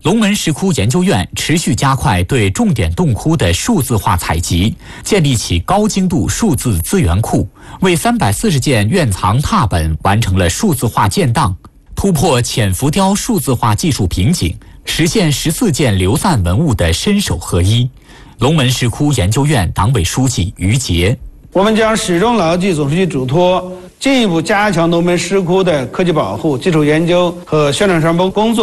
龙门石窟研究院持续加快对重点洞窟的数字化采集，建立起高精度数字资源库，为340件院藏拓本完成了数字化建档，突破浅浮雕数字化技术瓶颈，实现14件流散文物的身手合一。龙门石窟研究院党委书记于杰： 我们将始终牢记总书记嘱托，进一步加强龙门石窟的科技保护、基础研究和宣传传播工作。